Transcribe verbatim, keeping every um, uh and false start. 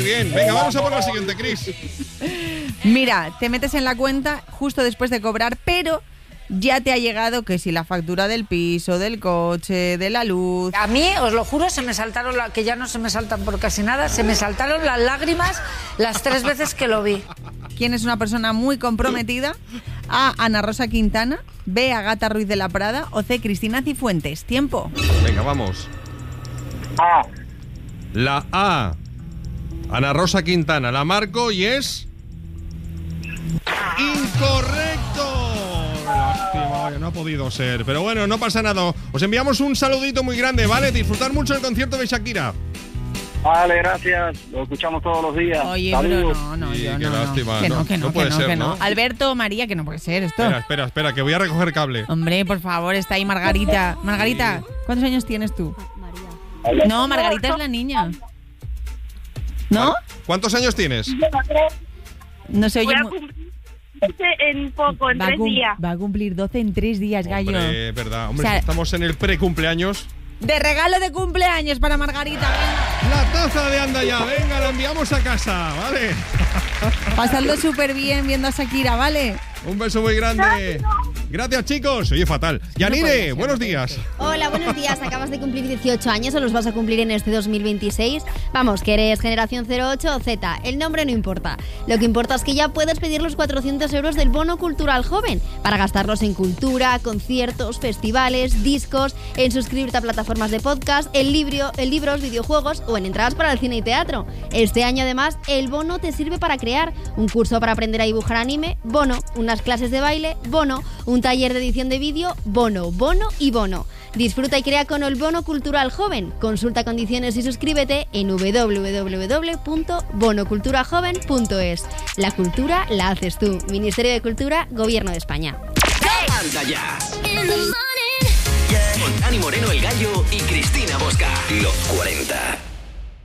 muy bien. Venga, vamos a por la siguiente, Cris. Mira, te metes en la cuenta justo después de cobrar, pero ya te ha llegado que si la factura del piso, del coche, de la luz. A mí, os lo juro, se me saltaron, la, que ya no se me saltan por casi nada, se me saltaron las lágrimas las tres veces que lo vi. ¿Quién es una persona muy comprometida? A. Ana Rosa Quintana, B. Agata Ruiz de la Prada o C. Cristina Cifuentes. Tiempo. Venga, vamos. A. La A. Ana Rosa Quintana. La marco y es... ¡incorrecto! Lástima, no ha podido ser. Pero bueno, no pasa nada. Os enviamos un saludito muy grande, ¿vale? Disfrutar mucho el concierto de Shakira. Vale, gracias. Lo escuchamos todos los días. Oye, Saludos. pero no, no, Sí, yo qué no, lástima. no. Que no, No, que no, no puede que no, ser, que no. ¿no? Alberto, María, que no puede ser esto. Espera, espera, espera, que voy a recoger cable. Hombre, por favor, está ahí Margarita. Margarita, ¿cuántos años tienes tú? María. No, Margarita es la niña. ¿No? ¿Cuántos años tienes? No se oye Voy a mu- cumplir en poco, en va, a tres cum- días. va a cumplir doce en tres días, gallo. Hombre, verdad. Hombre, O sea- estamos en el pre-cumpleaños. De regalo de cumpleaños para Margarita, venga. La taza de Anda Ya, venga, la enviamos a casa, ¿vale? Pasadlo súper bien viendo a Shakira, ¿vale? Un beso muy grande. Gracias, chicos. Oye, fatal. Yanire, podía ser, buenos no podía días. Hola, buenos días. Acabas de cumplir dieciocho años o los vas a cumplir en este dos mil veintiséis. Vamos, que eres generación cero ocho o Z. El nombre no importa. Lo que importa es que ya puedes pedir los cuatrocientos euros del bono cultural joven para gastarlos en cultura, conciertos, festivales, discos, en suscribirte a plataformas de podcast, en, libro, en libros, videojuegos o en entradas para el cine y teatro. Este año, además, el bono te sirve para crear un curso para aprender a dibujar anime, bono, unas clases de baile, bono, un taller de edición de vídeo, bono, bono y bono. Disfruta y crea con el bono cultural joven. Consulta condiciones y suscríbete en doble u doble u doble u punto bono cultura joven punto es. La cultura la haces tú. Ministerio de Cultura, Gobierno de España. Anda Ya. Con Dani Moreno, el Gallo y Cristina Bosca. Los cuarenta.